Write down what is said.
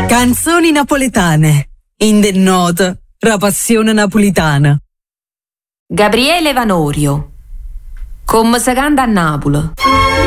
Canzoni napoletane. In the note, la passione napolitana. Gabriele Vanorio. Come si canta a Napoli.